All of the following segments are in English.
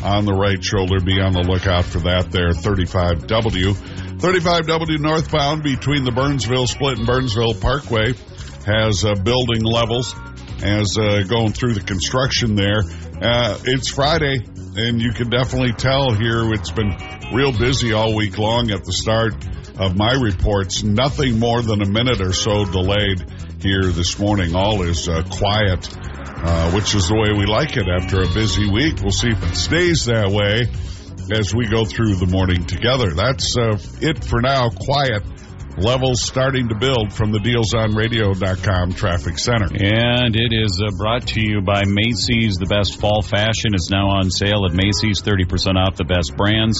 on the right shoulder. Be on the lookout for that there. 35W. 35W northbound between the Burnsville split and Burnsville Parkway has building levels as going through the construction there. It's Friday, and you can definitely tell here it's been real busy all week long at the start of my reports. Nothing more than a minute or so delayed here this morning. All is quiet, which is the way we like it after a busy week. We'll see if it stays that way as we go through the morning together. That's it for now. Quiet. Levels starting to build from the DealsOnRadio.com Traffic Center. And it is brought to you by Macy's. The best fall fashion is now on sale at Macy's. 30% off the best brands,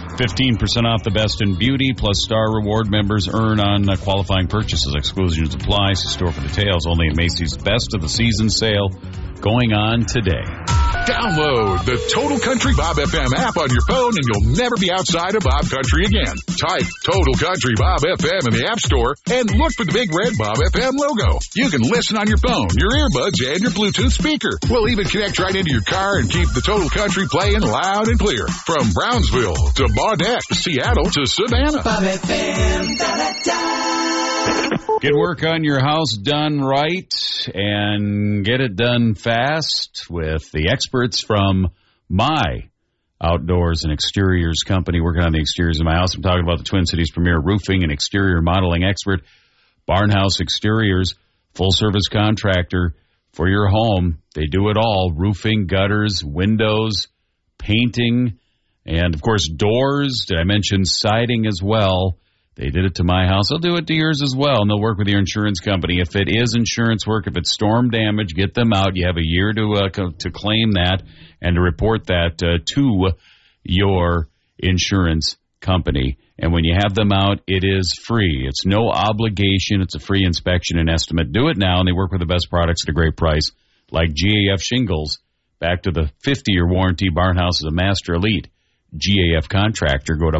15% off the best in beauty, plus Star Reward members earn on qualifying purchases. Exclusions apply. See store for details. Only at Macy's. Best of the season sale going on today. Download the Total Country Bob FM app on your phone and you'll never be outside of Bob Country again. Type Total Country Bob FM in the App Store and look for the big red Bob FM logo. You can listen on your phone, your earbuds, and your Bluetooth speaker. We'll even connect right into your car and keep the Total Country playing loud and clear. From Brownsville to Baudette, Seattle to Savannah. Bob FM, da-da-da. Get work on your house done right and get it done fast with the experts from My Outdoors and Exteriors Company, working on the exteriors of my house. I'm talking about the Twin Cities' premier roofing and exterior modeling expert, Barnhouse Exteriors, full-service contractor for your home. They do it all: roofing, gutters, windows, painting, and, of course, doors. Did I mention siding as well? They did it to my house. They'll do it to yours as well, and they'll work with your insurance company. If it is insurance work, if it's storm damage, get them out. You have a year to claim that and to report that to your insurance company. And when you have them out, it is free. It's no obligation. It's a free inspection and estimate. Do it now, and they work with the best products at a great price, like GAF shingles. Back to the 50-year warranty. Barnhouse is a master elite GAF contractor. Go to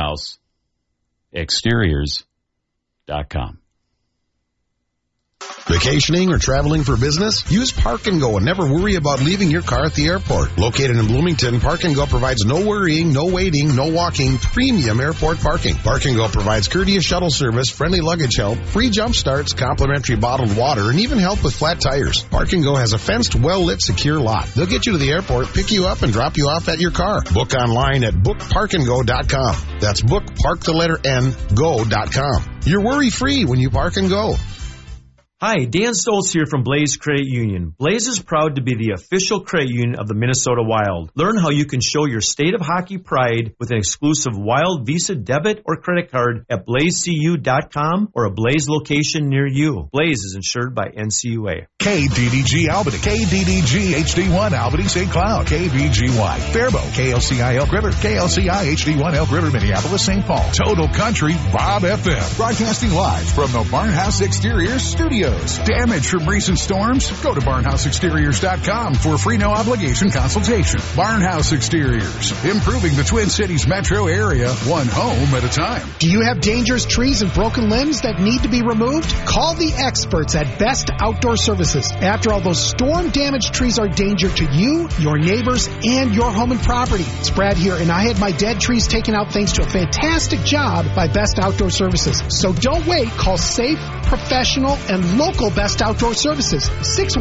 BarnhouseExteriors.com. Vacationing or traveling for business? Use Park and Go and never worry about leaving your car at the airport. Located in Bloomington, Park and Go provides no worrying, no waiting, no walking, premium airport parking. Park and Go provides courteous shuttle service, friendly luggage help, free jump starts, complimentary bottled water, and even help with flat tires. Park and Go has a fenced, well-lit, secure lot. They'll get you to the airport, pick you up, and drop you off at your car. Book online at bookparkandgo.com. That's bookpark_go.com. You're worry-free when you Park and Go. Hi, Dan Stoltz here from Blaze Credit Union. Blaze is proud to be the official credit union of the Minnesota Wild. Learn how you can show your state of hockey pride with an exclusive Wild Visa debit or credit card at blazecu.com or a Blaze location near you. Blaze is insured by NCUA. KDDG Albany, KDDG HD1 Albany St. Cloud, KVGY Faribault, KLCI Elk River, KLCI HD1 Elk River Minneapolis St. Paul. Total Country Bob FM, broadcasting live from the Barnhouse Exteriors Studio. Damage from recent storms? Go to BarnhouseExteriors.com for a free no-obligation consultation. Barnhouse Exteriors, improving the Twin Cities metro area, one home at a time. Do you have dangerous trees and broken limbs that need to be removed? Call the experts at Best Outdoor Services. After all, those storm-damaged trees are a danger to you, your neighbors, and your home and property. It's Brad here, and I had my dead trees taken out thanks to a fantastic job by Best Outdoor Services. So don't wait. Call safe, professional, and local Best Outdoor Services,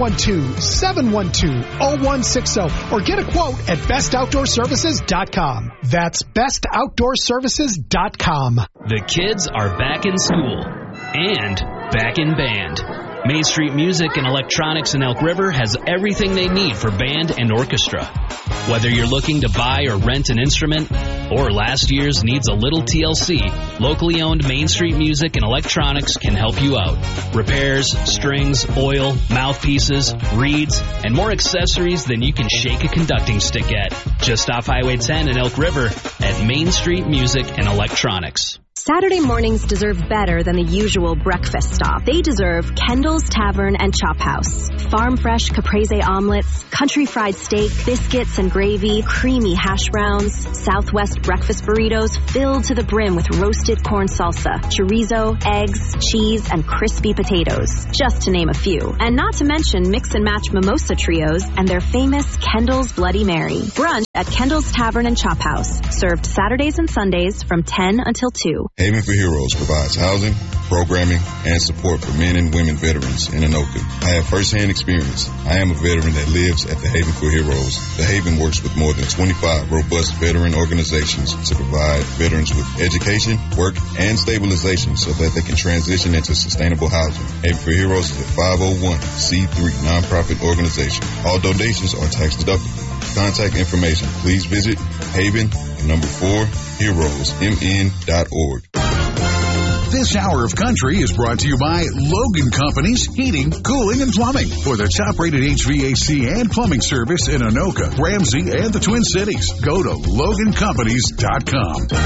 612-712-0160, or get a quote at bestoutdoorservices.com. That's bestoutdoorservices.com. The kids are back in school and back in band. Main Street Music and Electronics in Elk River has everything they need for band and orchestra. Whether you're looking to buy or rent an instrument, or last year's needs a little TLC, locally owned Main Street Music and Electronics can help you out. Repairs, strings, oil, mouthpieces, reeds, and more accessories than you can shake a conducting stick at. Just off Highway 10 in Elk River at Main Street Music and Electronics. Saturday mornings deserve better than the usual breakfast stop. They deserve Kendall's Tavern and Chop House. Farm fresh caprese omelets, country fried steak, biscuits and gravy, creamy hash browns, Southwest breakfast burritos filled to the brim with roasted corn salsa, chorizo, eggs, cheese, and crispy potatoes, just to name a few. And not to mention mix and match mimosa trios and their famous Kendall's Bloody Mary. Brunch at Kendall's Tavern and Chop House, served Saturdays and Sundays from 10 until 2. Haven for Heroes provides housing, programming, and support for men and women veterans in Anoka. I have firsthand experience. I am a veteran that lives at the Haven for Heroes. The Haven works with more than 25 robust veteran organizations to provide veterans with education, work, and stabilization so that they can transition into sustainable housing. Haven for Heroes is a 501c3 nonprofit organization. All donations are tax deductible. Contact information, please visit haven4heroesmn.org. This hour of country is brought to you by Logan Companies Heating, Cooling, and Plumbing. For the top-rated HVAC and plumbing service in Anoka, Ramsey, and the Twin Cities, go to LoganCompanies.com.